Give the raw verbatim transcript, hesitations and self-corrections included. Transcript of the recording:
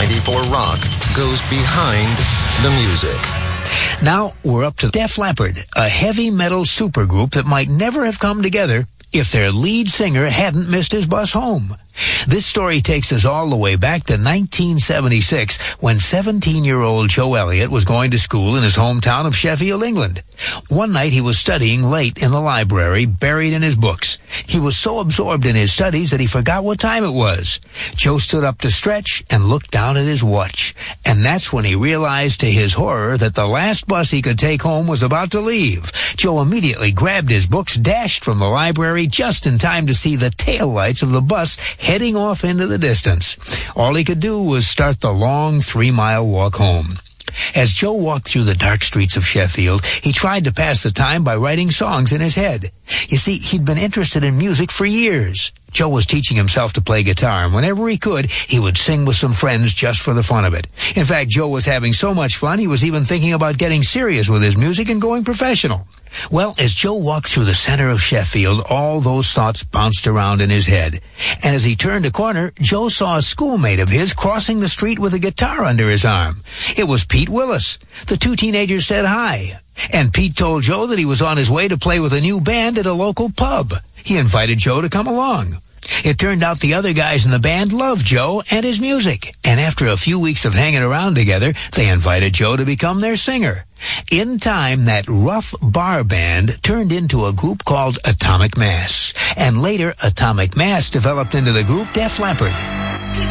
ninety-four Rock goes behind the music. Now we're up to Def Leppard, a heavy metal supergroup that might never have come together if their lead singer hadn't missed his bus home. This story takes us all the way back to nineteen seventy-six, when seventeen-year-old Joe Elliott was going to school in his hometown of Sheffield, England. One night he was studying late in the library, buried in his books. He was so absorbed in his studies that he forgot what time it was. Joe stood up to stretch and looked down at his watch. And that's when he realized to his horror that the last bus he could take home was about to leave. Joe immediately grabbed his books, dashed from the library just in time to see the taillights of the bus heading off into the distance. All he could do was start the long three-mile walk home. As Joe walked through the dark streets of Sheffield, he tried to pass the time by writing songs in his head. You see, he'd been interested in music for years. Joe was teaching himself to play guitar, and whenever he could, he would sing with some friends just for the fun of it. In fact, Joe was having so much fun, he was even thinking about getting serious with his music and going professional. Well, as Joe walked through the center of Sheffield, all those thoughts bounced around in his head. And as he turned a corner, Joe saw a schoolmate of his crossing the street with a guitar under his arm. It was Pete Willis. The two teenagers said hi. And Pete told Joe that he was on his way to play with a new band at a local pub. He invited Joe to come along. It turned out the other guys in the band loved Joe and his music. And after a few weeks of hanging around together, they invited Joe to become their singer. In time, that rough bar band turned into a group called Atomic Mass. And later, Atomic Mass developed into the group Def Leppard.